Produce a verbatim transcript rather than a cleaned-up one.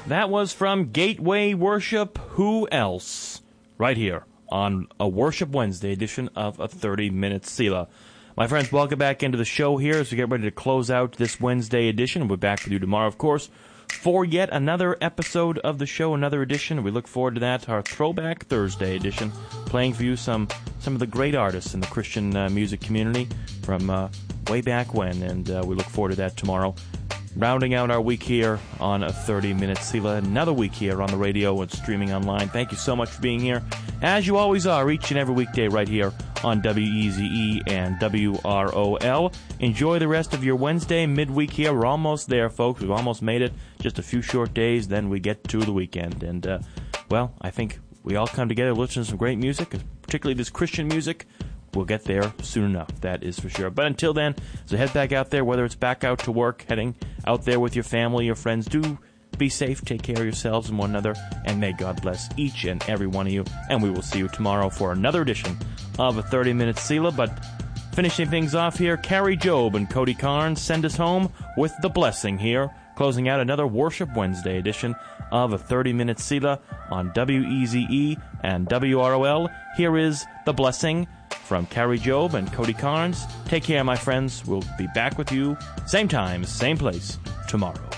That was from Gateway Worship, Who Else? Right here on a Worship Wednesday edition of a thirty-minute Selah. My friends, welcome back into the show here as we get ready to close out this Wednesday edition. We'll be back with you tomorrow, of course, for yet another episode of the show, another edition. We look forward to that, our Throwback Thursday edition, playing for you some, some of the great artists in the Christian uh, music community from uh, way back when, and uh, we look forward to that tomorrow. Rounding out our week here on a thirty-minute Selah, another week here on the radio and streaming online. Thank you so much for being here, as you always are, each and every weekday right here on W E Z E and W R O L. Enjoy the rest of your Wednesday midweek here. We're almost there, folks. We've almost made it. Just a few short days, then we get to the weekend. And, uh, well, I think we all come together to listen to some great music, particularly this Christian music. We'll get there soon enough, that is for sure. But until then, so head back out there, whether it's back out to work, heading out there with your family, your friends, do be safe, take care of yourselves and one another, and may God bless each and every one of you. And we will see you tomorrow for another edition of a thirty-minute Selah. But finishing things off here, Carrie Job and Cody Carnes send us home with The Blessing here, closing out another Worship Wednesday edition of a thirty-minute Selah on W E Z E and W R O L. Here is The Blessing from Carrie Job and Cody Carnes. Take care, my friends. We'll be back with you same time, same place tomorrow.